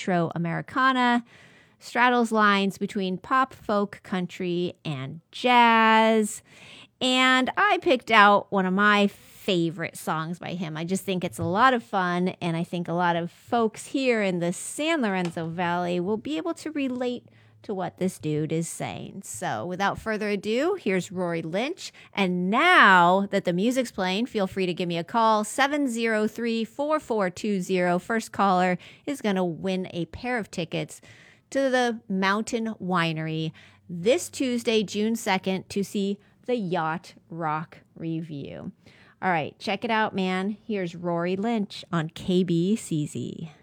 electro Americana, straddles lines between pop, folk, country, and jazz. And I picked out one of my favorite songs by him. I just think it's a lot of fun, and I think a lot of folks here in the San Lorenzo Valley will be able to relate to what this dude is saying. So without further ado, here's Rory Lynch. And now that the music's playing, feel free to give me a call, 703-4420. First caller is going to win a pair of tickets to the Mountain Winery this Tuesday, June 2nd, to see the Yacht Rock Review. All right, check it out, man. Here's Rory Lynch on KBCZ.